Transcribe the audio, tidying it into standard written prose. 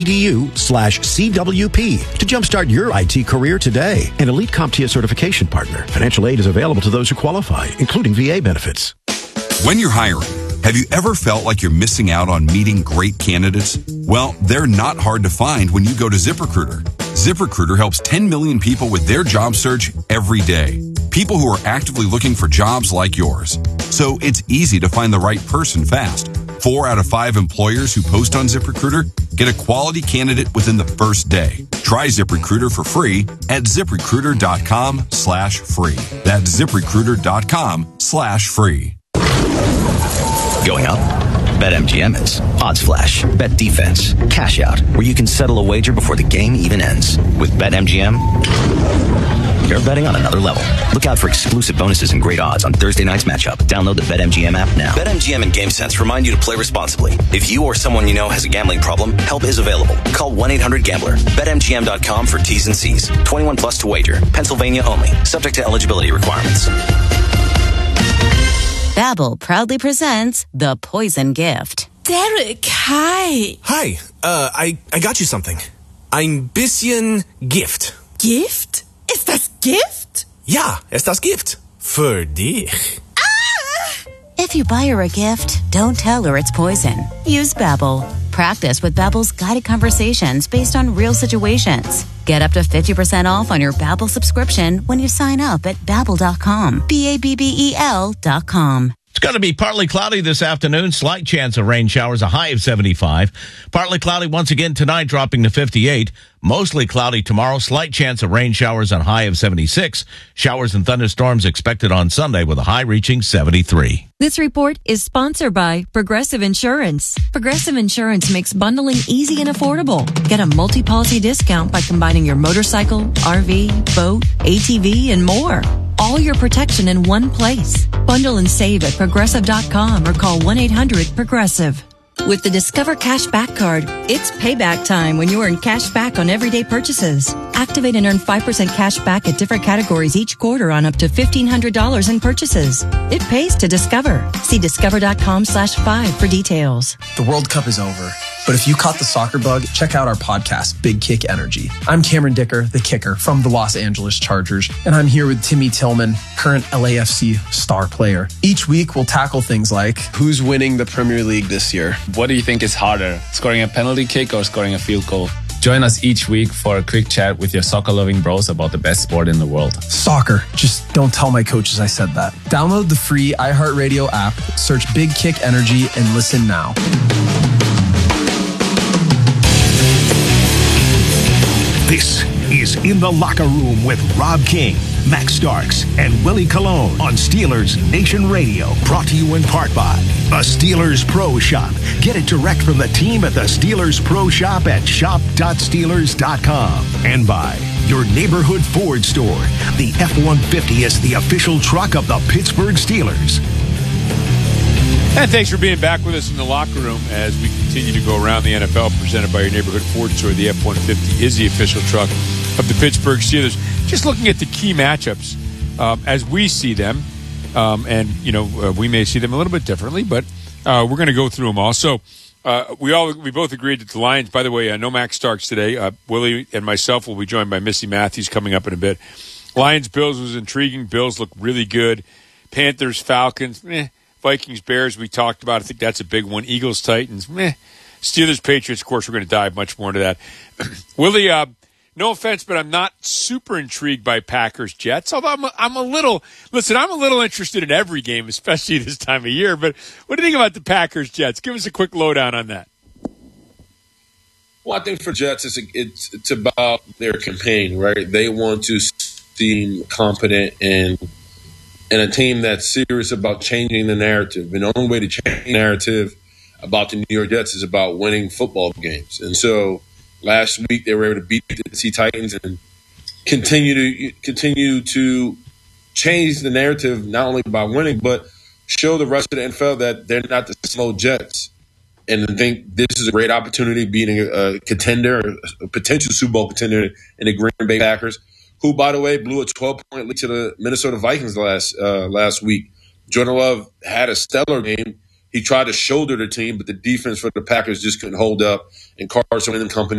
edu/CWP to jumpstart your IT career today. An elite CompTIA certification partner. Financial aid is available to those who qualify, including VA benefits. When you're hiring, have you ever felt like you're missing out on meeting great candidates? Well, they're not hard to find when you go to ZipRecruiter. ZipRecruiter helps 10 million people with their job search every day. People who are actively looking for jobs like yours. So it's easy to find the right person fast. 4 out of 5 employers who post on ZipRecruiter get a quality candidate within the first day. Try ZipRecruiter for free at ZipRecruiter.com/free. That's ZipRecruiter.com/free. Going up? BetMGM is. Odds Flash. Bet defense. Cash out, where you can settle a wager before the game even ends. With BetMGM, you're betting on another level. Look out for exclusive bonuses and great odds on Thursday night's matchup. Download the BetMGM app now. BetMGM and GameSense remind you to play responsibly. If you or someone you know has a gambling problem, help is available. Call 1-800-GAMBLER. BetMGM.com for T's and C's. 21 plus to wager. Pennsylvania only. Subject to eligibility requirements. Babbel proudly presents The Poison Gift. Derek, hi. Hi, I got you something. Ein bisschen Gift. Gift? Ist das Gift? Ja, ist das Gift. Für dich. If you buy her a gift, don't tell her it's poison. Use Babbel. Practice with Babbel's guided conversations based on real situations. Get up to 50% off on your Babbel subscription when you sign up at Babbel.com. Babbel.com. It's going to be partly cloudy this afternoon. Slight chance of rain showers, a high of 75. Partly cloudy once again tonight, dropping to 58. Mostly cloudy tomorrow. Slight chance of rain showers and high of 76. Showers and thunderstorms expected on Sunday with a high reaching 73. This report is sponsored by Progressive Insurance. Progressive Insurance makes bundling easy and affordable. Get a multi-policy discount by combining your motorcycle, RV, boat, ATV, and more. All your protection in one place. Bundle and save at Progressive.com or call 1-800-PROGRESSIVE. With the Discover Cashback Card, it's payback time when you earn cash back on everyday purchases. Activate and earn 5% cash back at different categories each quarter on up to $1,500 in purchases. It pays to Discover. See discover.com/5 for details. The World Cup is over, but if you caught the soccer bug, check out our podcast, Big Kick Energy. I'm Cameron Dicker, the kicker from the Los Angeles Chargers, and I'm here with Timmy Tillman, current LAFC star player. Each week, we'll tackle things like, who's winning the Premier League this year? What do you think is harder, scoring a penalty kick or scoring a field goal? Join us each week for a quick chat with your soccer-loving bros about the best sport in the world. Soccer. Just don't tell my coaches I said that. Download the free iHeartRadio app, search Big Kick Energy, and listen now. This is In the Locker Room with Rob King, Max Starks, and Willie Colon on Steelers Nation Radio. Brought to you in part by a Steelers Pro Shop. Get it direct from the team at the Steelers Pro Shop at shop.steelers.com. And by your neighborhood Ford store. The F-150 is the official truck of the Pittsburgh Steelers. And thanks for being back with us in the locker room as we continue to go around the NFL, presented by your neighborhood Ford store. The F-150 is the official truck of the Pittsburgh Steelers. Just looking at the key matchups as we see them, and we may see them a little bit differently, but we're going to go through them all. So we both agreed that the Lions. By the way, no Max Starks today. Willie and myself will be joined by Missy Matthews coming up in a bit. Lions Bills was intriguing. Bills look really good. Panthers Falcons. Vikings, Bears, we talked about. I think that's a big one. Eagles, Titans, Steelers, Patriots, of course, we're going to dive much more into that. Willie, no offense, but I'm not super intrigued by Packers, Jets. Although I'm a little interested in every game, especially this time of year. But what do you think about the Packers, Jets? Give us a quick lowdown on that. Well, I think for Jets, it's about their campaign, right? They want to seem competent and a team that's serious about changing the narrative. And the only way to change the narrative about the New York Jets is about winning football games. And so last week they were able to beat the Tennessee Titans and continue to change the narrative not only by winning, but show the rest of the NFL that they're not the slow Jets. And I think this is a great opportunity beating a contender, a potential Super Bowl contender in the Green Bay Packers, who, by the way, blew a 12-point lead to the Minnesota Vikings last week. Jordan Love had a stellar game, He tried to shoulder the team, but the defense for the Packers just couldn't hold up, and Carson and company